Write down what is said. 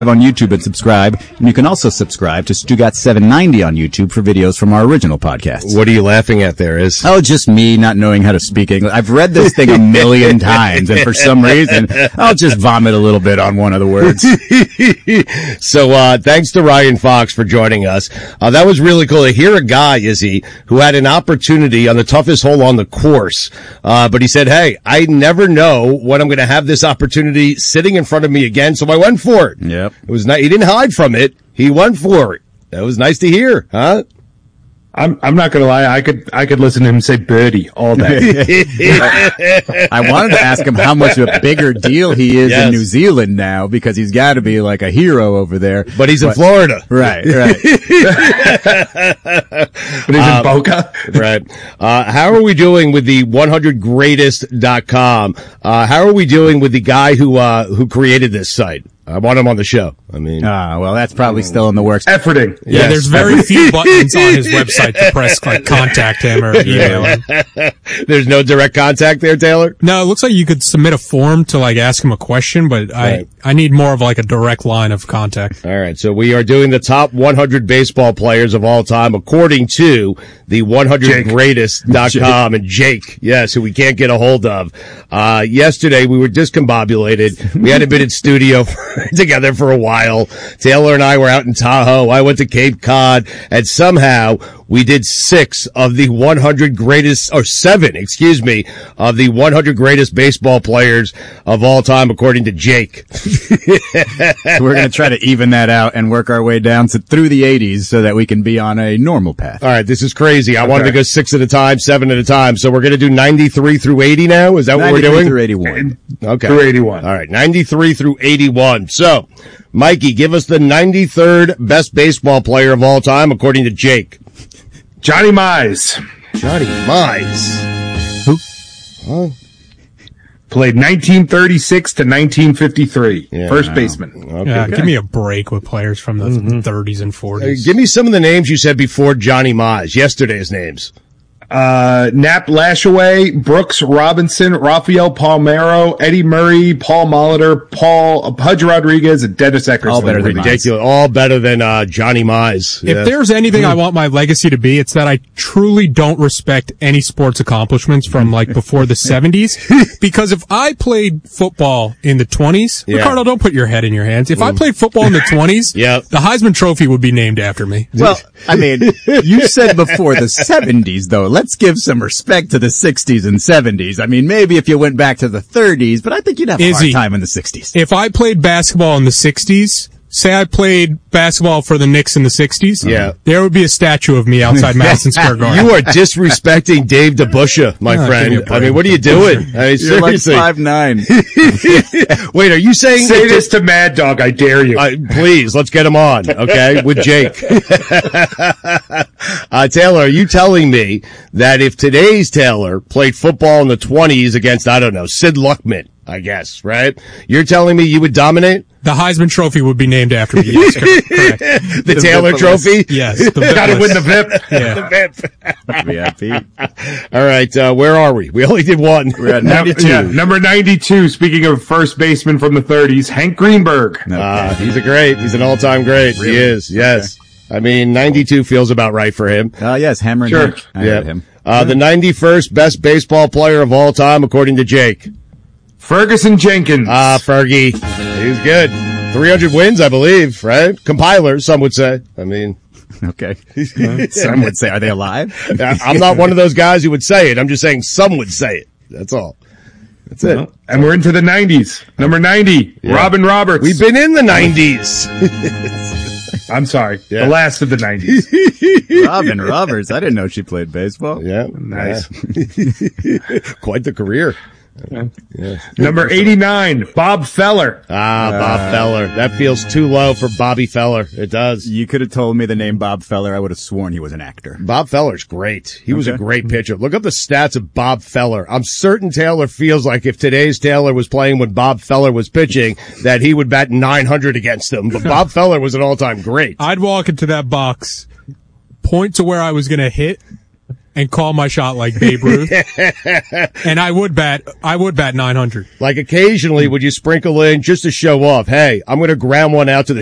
on YouTube and subscribe. And you can also subscribe to Stugat 790 on YouTube for videos from our original podcasts. What are you laughing at there, Is? Oh, just me not knowing how to speak English. I've read this thing a million times, and for some reason, I'll just vomit a little bit on one of the words. So, thanks to Ryan Fox for joining us. That was really cool to hear a guy, Izzy, who had an opportunity on the toughest hole on the course. But he said, hey, I never know when I'm going to have this opportunity sitting in front of me again, so I went for it. Yep. It was nice. He didn't hide from it. He went for it. That was nice to hear, huh? I'm not gonna lie. I could listen to him say birdie all day. I wanted to ask him how much of a bigger deal he is in New Zealand now, because he's got to be like a hero over there. But he's in Florida. Right. But he's in Boca. Right. How are we doing with the 100greatest.com? How are we doing with the guy who created this site? I want him on the show. I mean, well, that's probably still in the works. Efforting. Yeah, there's very few buttons on his website to press, like contact him or email him. There's no direct contact there, Taylor? No, it looks like you could submit a form to like ask him a question, but I need more of like a direct line of contact. All right. So we are doing the top 100 baseball players of all time according to the 100greatest.com and Jake. Yes, who we can't get a hold of. Yesterday we were discombobulated. We hadn't been in studio together for a while. Taylor and I were out in Tahoe. I went to Cape Cod, and somehow we did 7 of the 100 greatest baseball players of all time, according to Jake. We're going to try to even that out and work our way down through the 80s so that we can be on a normal path. All right, this is crazy. I wanted to go 6 at a time, 7 at a time. So we're going to do 93 through 80 now? Is that what we're doing? 93 through 81. Okay. Through 81. All right, 93 through 81. So, Mikey, give us the 93rd best baseball player of all time, according to Jake. Johnny Mize. Johnny Mize. Who? Huh? Played 1936 to 1953. Yeah. First baseman. Okay. Give me a break with players from the 30s and 40s. Give me some of the names you said before Johnny Mize, yesterday's names. Nap Lashaway, Brooks Robinson, Rafael Palmeiro, Eddie Murray, Paul Molitor, Pudge Rodriguez, and Dennis Eckersley. All better than Ridiculous. All better than Johnny Mize. If there's anything I want my legacy to be, it's that I truly don't respect any sports accomplishments from like before the 70s. Because if I played football in the 20s, Ricardo, don't put your head in your hands. If I played football in the 20s, the Heisman Trophy would be named after me. Well, I mean, you said before the 70s, though. Let's give some respect to the 60s and 70s. I mean, maybe if you went back to the 30s, but I think you'd have a hard time in the 60s. If I played basketball in the 60s, say I played basketball for the Knicks in the 60s, there would be a statue of me outside Madison Square Garden. You are disrespecting Dave DeBusschere, my friend. I mean, what are you doing? I mean, You're like seriously. 5'9". Wait, are you saying... Say this to Mad Dog, I dare you. Please, let's get him on, okay, with Jake. Taylor, are you telling me that if today's Taylor played football in the 20s against, I don't know, Sid Luckman, I guess, right? You're telling me you would dominate? The Heisman Trophy would be named after me. Yes, correct. The Taylor Trophy? Yes. Gotta win the VIP. Yeah. The VIP. All right, where are we? We only did one. We're at 92. Number 92, speaking of first baseman from the 30s, Hank Greenberg. He's He's an all-time great. Really? He is, yes. Okay. I mean, 92 feels about right for him. Yes, Hammer and Hank. I got him. The 91st best baseball player of all time, according to Jake. Ferguson Jenkins. Fergie. He's good. 300 wins, I believe, right? Compiler, some would say. I mean. Okay. Some would say, are they alive? I'm not one of those guys who would say it. I'm just saying some would say it. That's all. That's it. And we're into the 90s. Number 90, Robin Roberts. We've been in the 90s. I'm sorry. The last of the 90s. Robin Roberts. I didn't know she played baseball. Yeah. Nice. Quite the career. Number 89, Bob Feller. Bob Feller. That feels too low for Bobby Feller. It does. You could have told me the name Bob Feller. I would have sworn he was an actor. Bob Feller's great. He was a great pitcher. Look up the stats of Bob Feller. I'm certain Taylor feels like if today's Taylor was playing when Bob Feller was pitching, that he would bat 900 against him. But Bob Feller was an all-time great. I'd walk into that box, point to where I was going to hit, and call my shot like Babe Ruth. And I would bet 900. Like occasionally, would you sprinkle in just to show off? Hey, I'm going to ground one out to the